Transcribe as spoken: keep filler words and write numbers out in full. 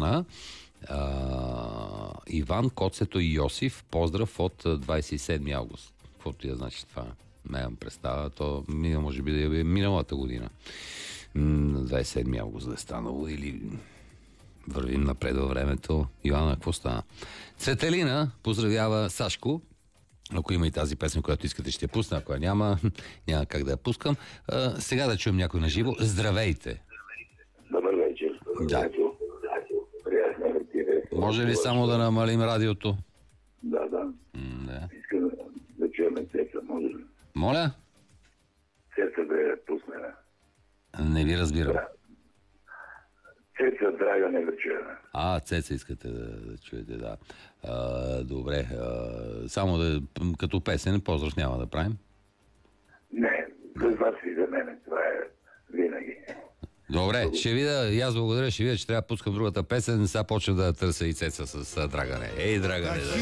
има. А, Иван, Коцето и Йосиф, поздрав от двадесет и седми август. Каквото я значи това? Нямам представа. То мина, може би да е миналата година. двадесет и седми август да е станало или вървим напред във времето. Ивана, какво стана? Цветелина поздравява Сашко. Ако има и тази песен, която искате, ще я пусна. Ако я няма, няма как да я пускам. А, сега да чуем някой на живо. Здравейте! Добър вечер. Да. Може ли само да намалим радиото? Да, да. М, да. Искам да, да чуем Цеца, може ли? Моля? Цеца да я пусне. Не ви разбирам. Да. Цеца, драга, не да чуем. А, Цеца искате да, да чуете, да. А, добре. А, само да, като песен, поздрав няма да правим. Не, за вас и за мен това е винаги. Добре, ще видя, и аз благодаря, ще видя, че трябва да пускам другата песен, сега почвам да търся и Цеца с а, Драгане. Ей, Драгане!